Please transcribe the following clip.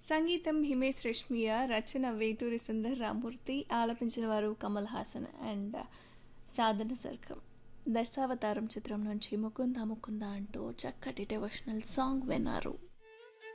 సంగీతం హిమేష్ రేష్మియా, రచన వేటూరి సుందర్ రామూర్తి, ఆలపించిన వారు కమల్ హాసన్ అండ్ సాధన సర్గం. దశావతారం చిత్రం నుంచి ముకుంద ముకుంద అంటూ చక్కటి డివోషనల్ సాంగ్ విన్నారు.